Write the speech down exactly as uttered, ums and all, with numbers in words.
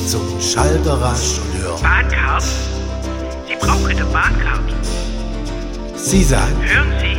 zum Schalter rasch und hör. Bahncard? Sie brauchen eine Bahncard. Sie sagen, Hören Sie,